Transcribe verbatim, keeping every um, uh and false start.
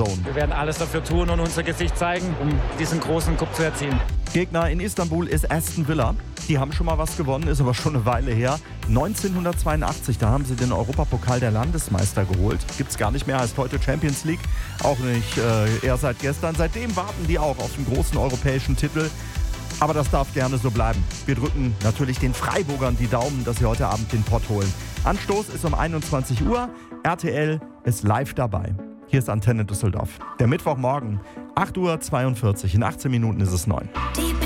Zone. Wir werden alles dafür tun und unser Gesicht zeigen, um diesen großen Cup zu erzielen. Gegner in Istanbul ist Aston Villa. Die haben schon mal was gewonnen, ist aber schon eine Weile her. neunzehnhundertzweiundachtzig, da haben sie den Europapokal der Landesmeister geholt. Gibt's gar nicht mehr, heißt heute Champions League. Auch nicht äh, eher seit gestern. Seitdem warten die auch auf den großen europäischen Titel. Aber das darf gerne so bleiben. Wir drücken natürlich den Freiburgern die Daumen, dass sie heute Abend den Pott holen. Anstoß ist um einundzwanzig Uhr. R T L ist live dabei. Hier ist Antenne Düsseldorf. Der Mittwochmorgen, acht Uhr zweiundvierzig. In achtzehn Minuten ist es neun.